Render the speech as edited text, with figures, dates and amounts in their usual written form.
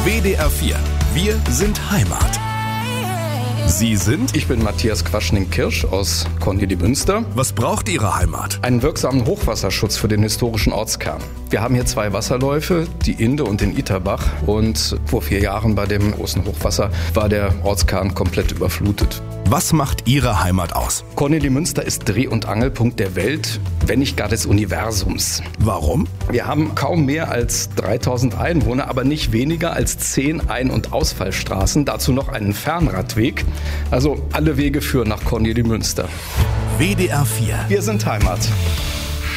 WDR 4. Wir sind Heimat. Sie sind? Ich bin Matthias Quaschning-Kirsch aus Kornelimünster. Was braucht Ihre Heimat? Einen wirksamen Hochwasserschutz für den historischen Ortskern. Wir haben hier 2 Wasserläufe, die Inde und den Iterbach. Und vor 4 Jahren bei dem großen Hochwasser war der Ortskern komplett überflutet. Was macht Ihre Heimat aus? Kornelimünster ist Dreh- und Angelpunkt der Welt, wenn nicht gar des Universums. Warum? Wir haben kaum mehr als 3000 Einwohner, aber nicht weniger als 10 Ein- und Ausfallstraßen, dazu noch einen Fernradweg. Also alle Wege führen nach Kornelimünster. WDR 4. Wir sind Heimat.